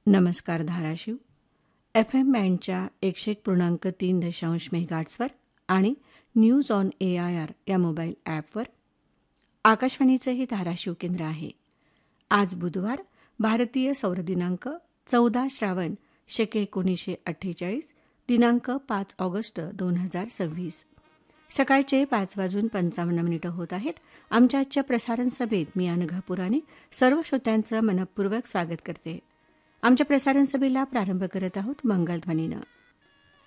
नमस्कार धाराशिव FM बँडच्या 101.3 मेगाहर्ट्झवर आणि न्यूज ऑन AIR या मोबाईल ॲपवर आकाशवाणीचं हे धाराशिव केंद्र आहे. आज बुधवार भारतीय सौर दिनांक 14 श्रावण शके 1948 दिनांक 5 ऑगस्ट 2026. सकाळचे 5:55 होत आहेत. आमच्या आजच्या प्रसारण सभेत मी अनघा पुराणे सर्व श्रोत्यांचं मनःपूर्वक स्वागत करते. आमच्या प्रसारण सभेला प्रारंभ करत आहोत मंगलध्वनीनं.